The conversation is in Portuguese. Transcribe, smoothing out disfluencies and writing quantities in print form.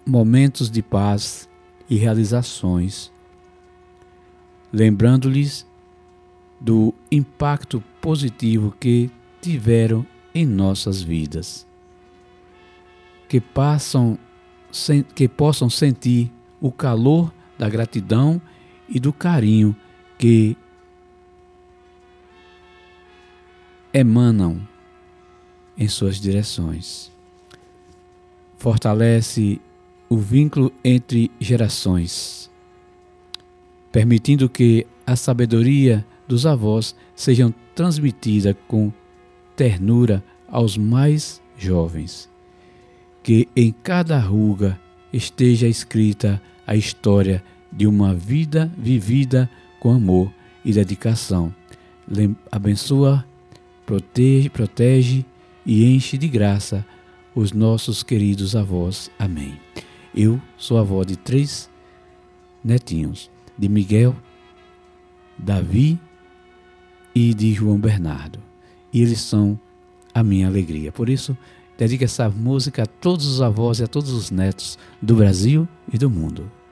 momentos de paz e realizações, lembrando-lhes do impacto positivo que tiveram em nossas vidas. Que possam sentir o calor da gratidão e do carinho que emanam em suas direções. Fortalece o vínculo entre gerações, permitindo que a sabedoria dos avós seja transmitida com ternura aos mais jovens. Que em cada ruga esteja escrita a história de uma vida vivida com amor e dedicação. Abençoa, protege e enche de graça os nossos queridos avós. Amém. Eu sou avó de 3 netinhos, de Miguel, Davi e de João Bernardo. E eles são a minha alegria. Por isso, dedico essa música a todos os avós e a todos os netos do Brasil e do mundo.